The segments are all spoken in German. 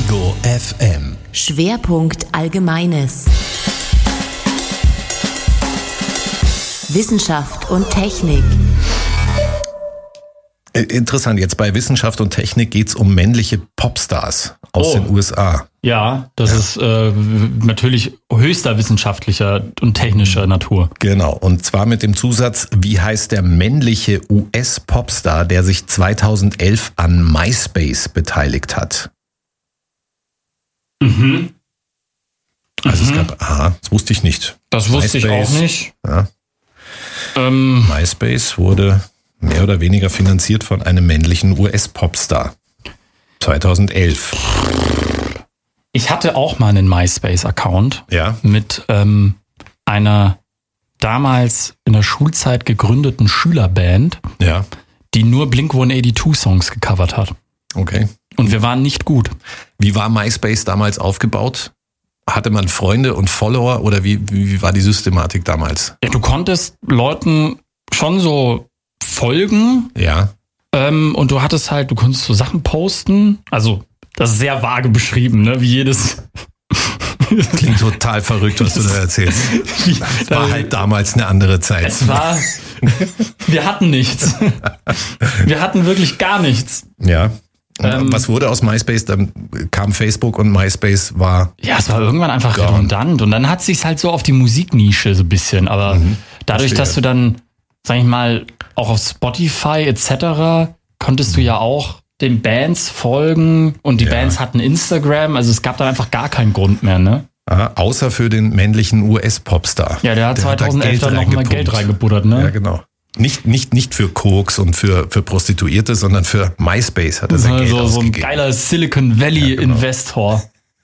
Ego FM. Schwerpunkt Allgemeines. Wissenschaft und Technik. Interessant, jetzt bei Wissenschaft und Technik geht es um männliche Popstars aus den USA. Ja, das ist natürlich höchster wissenschaftlicher und technischer Natur. Genau, und zwar mit dem Zusatz, wie heißt der männliche US-Popstar, der sich 2011 an MySpace beteiligt hat? Mhm. Also es gab, das wusste ich nicht. Das wusste ich auch nicht. Ja. MySpace wurde mehr oder weniger finanziert von einem männlichen US-Popstar. 2011. Ich hatte auch mal einen MySpace-Account Ja. mit einer damals in der Schulzeit gegründeten Schülerband, Ja, die nur Blink-182-Songs gecovert hat. okay. Und wir waren nicht gut. Wie war MySpace damals aufgebaut? Hatte man Freunde und Follower oder wie war die Systematik damals? Ja, du konntest Leuten schon so folgen, Ja. und du konntest so Sachen posten. Also, das ist sehr vage beschrieben, ne? Wie jedes. Klingt total verrückt, was du da erzählst. War halt damals eine andere Zeit. Wir hatten nichts. Wir hatten wirklich gar nichts. Ja. Was wurde aus MySpace? Dann kam Facebook und MySpace war... Ja, es war irgendwann einfach redundant. Und dann hat es sich halt so auf die Musiknische so ein bisschen. Aber dadurch, dass du dann, sag ich mal, auch auf Spotify etc. konntest du ja auch den Bands folgen. Und die Bands hatten Instagram. Also es gab dann einfach gar keinen Grund mehr, ne? Außer für den männlichen US-Popstar. Ja, der hat 2011 dann nochmal Geld reingebuttert, ne? Ja, genau. Nicht für Koks und für Prostituierte, sondern für MySpace hat er sein Geld ausgegeben. So ein geiler Silicon Valley Investor.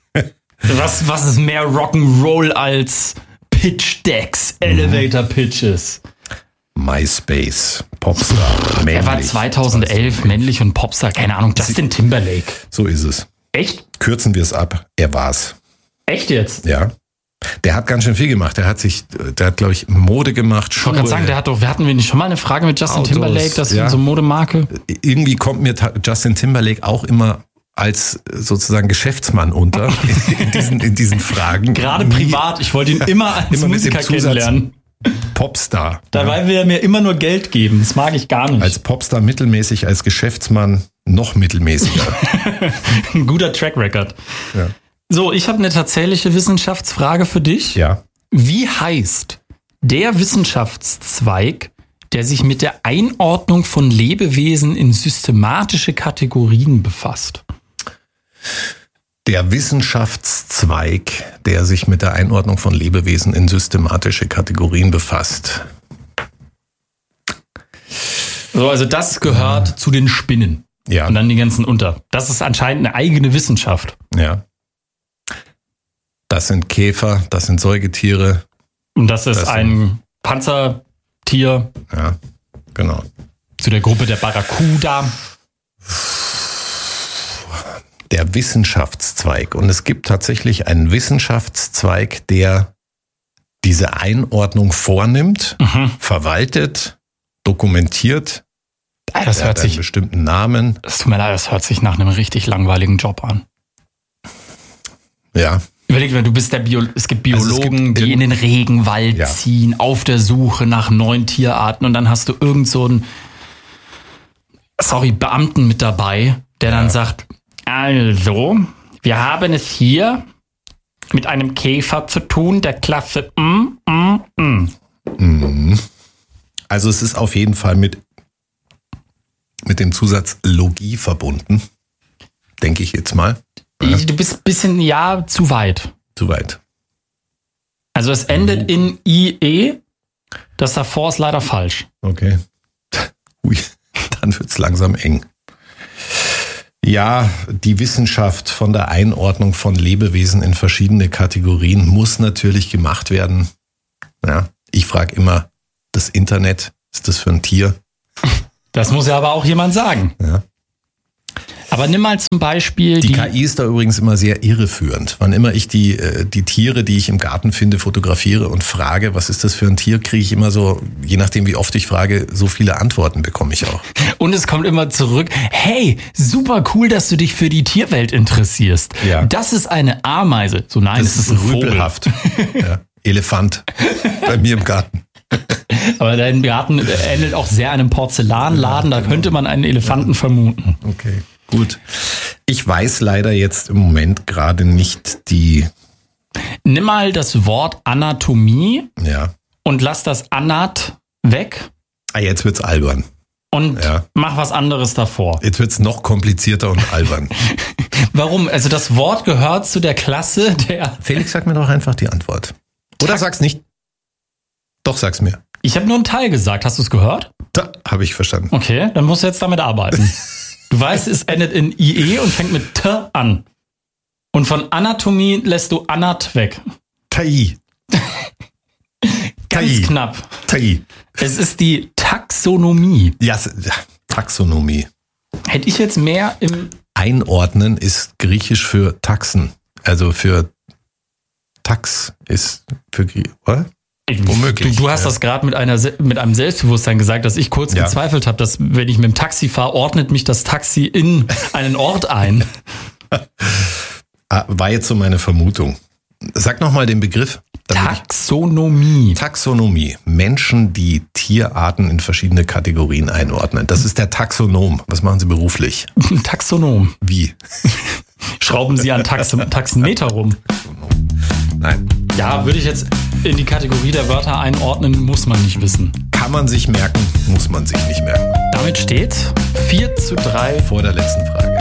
Was ist mehr Rock'n'Roll als Pitch Decks, Elevator Pitches? MySpace, Popstar, männlich. Er war 2011 männlich und Popstar, keine Ahnung, Justin Timberlake. So ist es. Echt? Kürzen wir es ab, er war's. Echt jetzt? Ja. Der hat ganz schön viel gemacht. Der hat, glaube ich, Mode gemacht, Ich wollte gerade sagen, hatten wir nicht schon mal eine Frage mit Justin Autos, Timberlake, das ist so eine Modemarke? Irgendwie kommt mir Justin Timberlake auch immer als sozusagen Geschäftsmann unter in diesen Fragen. Gerade privat, ich wollte ihn immer als Immer mit Musiker dem Zusatz kennenlernen. Popstar. Dabei will er mir immer nur Geld geben, das mag ich gar nicht. Als Popstar mittelmäßig, als Geschäftsmann noch mittelmäßiger. Ein guter Track Record. Ja. So, ich habe eine tatsächliche Wissenschaftsfrage für dich. Ja. Wie heißt der Wissenschaftszweig, der sich mit der Einordnung von Lebewesen in systematische Kategorien befasst? Der Wissenschaftszweig, der sich mit der Einordnung von Lebewesen in systematische Kategorien befasst. So, also das gehört zu den Spinnen. Ja. Und dann die ganzen unter. Das ist anscheinend eine eigene Wissenschaft. Ja. Das sind Käfer, das sind Säugetiere. Und das ist ein Panzertier. Ja, genau. Zu der Gruppe der Barracuda. Der Wissenschaftszweig. Und es gibt tatsächlich einen Wissenschaftszweig, der diese Einordnung vornimmt, verwaltet, dokumentiert. Das Der hört hat einen sich, bestimmten Namen. es tut mir leid, das hört sich nach einem richtig langweiligen Job an. Ja. Überleg mal, es gibt Biologen, die in den Regenwald ziehen, auf der Suche nach neuen Tierarten und dann hast du irgend so einen, Beamten mit dabei, der dann sagt, also, wir haben es hier mit einem Käfer zu tun, der Klasse Also es ist auf jeden Fall mit dem Zusatz Logie verbunden, denke ich jetzt mal. Du bist ein bisschen, zu weit. Zu weit. Also es endet in IE, das davor ist leider falsch. Okay. Ui, dann wird's langsam eng. Ja, die Wissenschaft von der Einordnung von Lebewesen in verschiedene Kategorien muss natürlich gemacht werden. Ja, ich frage immer, das Internet, ist das für ein Tier? Das muss ja aber auch jemand sagen. Ja. Aber nimm mal zum Beispiel die KI ist da übrigens immer sehr irreführend. Wann immer ich die Tiere, die ich im Garten finde, fotografiere und frage, was ist das für ein Tier, kriege ich immer so, je nachdem wie oft ich frage, so viele Antworten bekomme ich auch. Und es kommt immer zurück, hey, super cool, dass du dich für die Tierwelt interessierst. Ja. Das ist eine Ameise. So nein, das ist ein rüpelhaft. Ja. Elefant bei mir im Garten. Aber dein Garten ähnelt auch sehr einem Porzellanladen, da könnte man einen Elefanten vermuten. Okay, gut. Ich weiß leider jetzt im Moment gerade nicht die... Nimm mal das Wort Anatomie und lass das Anat weg. Jetzt wird's albern. Und mach was anderes davor. Jetzt wird's noch komplizierter und albern. Warum? Also das Wort gehört zu der Klasse der... Felix, sag mir doch einfach die Antwort. Oder sag's nicht. Doch, sag's mir. Ich habe nur einen Teil gesagt. Hast du es gehört? Da habe ich verstanden. Okay, dann musst du jetzt damit arbeiten. Du weißt, es endet in IE und fängt mit T an. Und von Anatomie lässt du Anat weg. Tai. Ganz knapp. Tai. Es ist die Taxonomie. Ja, Taxonomie. Hätte ich jetzt mehr im... Einordnen ist griechisch für Taxen. Also für Tax ist für... Oder? Womöglich. Du hast das gerade mit einem Selbstbewusstsein gesagt, dass ich kurz gezweifelt habe, dass wenn ich mit dem Taxi fahre, ordnet mich das Taxi in einen Ort ein. War jetzt so meine Vermutung. Sag nochmal den Begriff. Taxonomie. Taxonomie. Menschen, die Tierarten in verschiedene Kategorien einordnen. Das ist der Taxonom. Was machen Sie beruflich? Taxonom. Wie? Schrauben Sie an Taxenmeter rum. Nein. Ja, würde ich jetzt in die Kategorie der Wörter einordnen, muss man nicht wissen. Kann man sich merken, muss man sich nicht merken. Damit steht 4:3 vor der letzten Frage.